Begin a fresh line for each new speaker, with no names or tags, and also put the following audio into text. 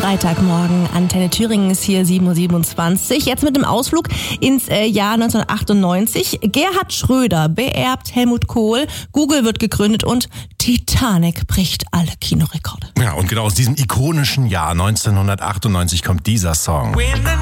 Freitagmorgen. Antenne Thüringen ist hier 7.27 Uhr. Jetzt mit dem Ausflug ins Jahr 1998. Gerhard Schröder beerbt Helmut Kohl. Google wird gegründet und Titanic bricht alle Kinorekorde.
Ja, und genau aus diesem ikonischen Jahr 1998 kommt dieser Song.